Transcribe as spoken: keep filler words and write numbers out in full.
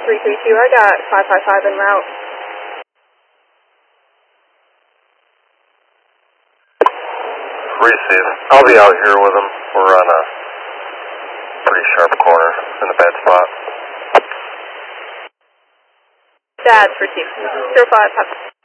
three three two, I got five five five en route. Receive. I'll be out here with them. We're on a pretty sharp corner in a bad spot. That's received. zero five,